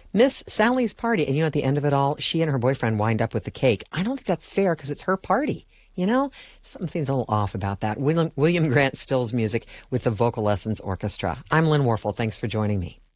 Miss Sally's party. And at the end of it all, she and her boyfriend wind up with the cake. I don't think that's fair because it's her party. Something seems a little off about that. William Grant Stills music with the Vocal Lessons Orchestra. I'm Lynn Warfel. Thanks for joining me.